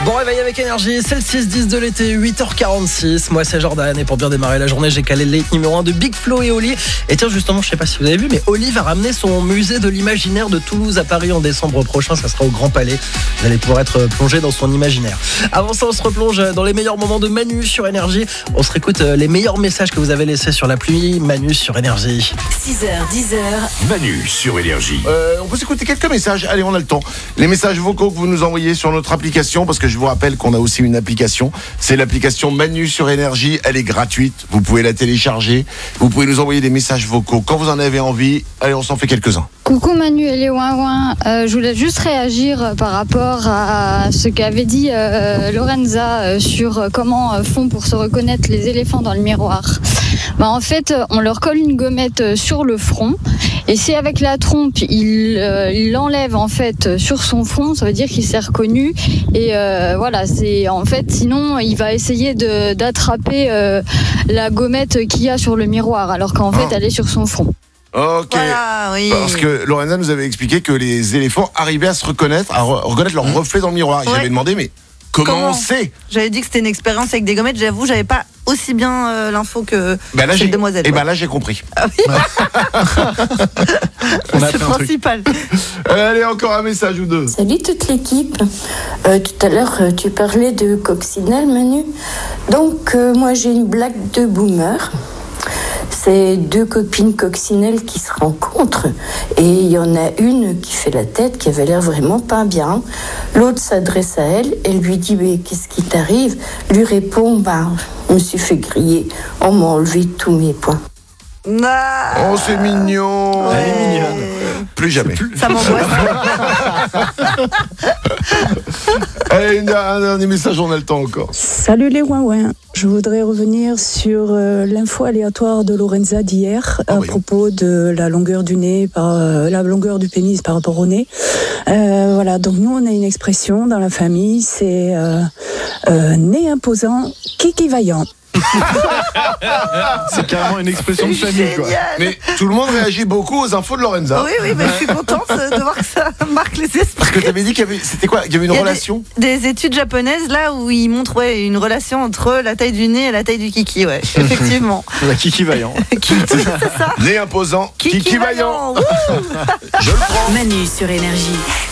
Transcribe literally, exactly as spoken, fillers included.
Bon réveil avec énergie, c'est le six dix de l'été, huit heures quarante-six. Moi c'est Jordan et pour bien démarrer la journée, j'ai calé les numéro un de Big Flo et Oli. Et tiens justement, je sais pas si vous avez vu, mais Oli va ramener son musée de l'imaginaire de Toulouse à Paris en décembre prochain. Ça sera au Grand Palais. Vous allez pouvoir être plongé dans son imaginaire. Avant ça, on se replonge dans les meilleurs moments de Manu sur énergie. On se réécoute les meilleurs messages que vous avez laissés sur l'appli Manu sur énergie. six heures, dix heures. Manu sur énergie. Euh, on peut s'écouter quelques messages. Allez, on a le temps. Les messages vocaux que vous nous envoyez sur notre application, parce que je vous rappelle qu'on a aussi une application. C'est l'application Manu sur énergie. Elle est gratuite. Vous pouvez la télécharger. Vous pouvez nous envoyer des messages vocaux quand vous en avez envie. Allez, on s'en fait quelques-uns. Coucou Manu et les ouin-ouin. Euh, je voulais juste réagir par rapport à ce qu'avait dit euh, Lorenza euh, sur euh, comment euh, font pour se reconnaître les éléphants dans le miroir. Bah, en fait, on leur colle une gommette sur le front et si avec la trompe, il euh, il l'enlève en fait sur son front, ça veut dire qu'il s'est reconnu et euh, voilà, c'est en fait sinon il va essayer de, d'attraper euh, la gommette qu'il y a sur le miroir alors qu'en fait elle est sur son front. Ok. Voilà, oui. Parce que Lorenza nous avait expliqué que les éléphants arrivaient à se reconnaître, à re- reconnaître leur reflet dans le miroir. Et Ouais. j'avais demandé, mais comment, Comment on sait? J'avais dit que c'était une expérience avec des gommettes. J'avoue, j'avais pas aussi bien euh, l'info que Ben là, cette j'ai... demoiselle. Et ouais. ben là, j'ai compris. On a C'est appris un truc. principal. Allez, encore un message ou deux. Salut toute l'équipe. Euh, tout à l'heure, euh, tu parlais de coccinelle, Manu. Donc, euh, moi, j'ai une blague de boomer. C'est deux copines coccinelles qui se rencontrent et il y en a une qui fait la tête, qui avait l'air vraiment pas bien. L'autre s'adresse à elle et lui dit mais qu'est-ce qui t'arrive? Lui répond bah je me suis fait griller, on m'a enlevé tous mes points. Ah, Oh, c'est mignon. ouais. Elle est mignonne. Plus jamais. Ça m'angoisse. Allez, une- un dernier message, on a le temps encore. Salut les ouin-ouin. Je voudrais revenir sur euh, l'info aléatoire de Lorenza d'hier Ah à oui. propos de la longueur du nez, par, euh, la longueur du pénis par rapport au nez. Euh, voilà, donc nous on a une expression dans la famille, c'est euh, euh, nez imposant, kiki vaillant. C'est carrément une expression de C'est famille, quoi. génial. Mais tout le monde réagit beaucoup aux infos de Lorenza. Oui, oui, mais je suis contente de voir que ça marque les Parce esprits. que tu avais dit qu'il y avait, c'était quoi? Il y avait une Il y a relation? Des, des études japonaises là où ils montrent ouais, une relation entre la taille du nez et la taille du kiki, ouais, effectivement. La Kiki Vaillant. Kiki, c'est ça. Nez imposant, Kiki, kiki vaillant. vaillant. Wouh. Je le prends. Manu sur énergie.